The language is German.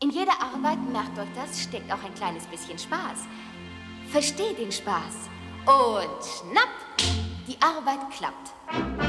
In jeder Arbeit, merkt euch das, steckt auch ein kleines bisschen Spaß. Versteht den Spaß. Und schnapp, die Arbeit klappt.